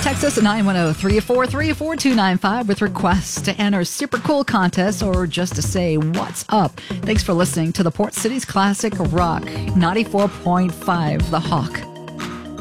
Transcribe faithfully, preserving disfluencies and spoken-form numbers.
Text us at nine one zero, three four three, four two nine five with requests to enter super cool contest or just to say what's up. Thanks for listening to the Port City's Classic Rock ninety-four point five The Hawk.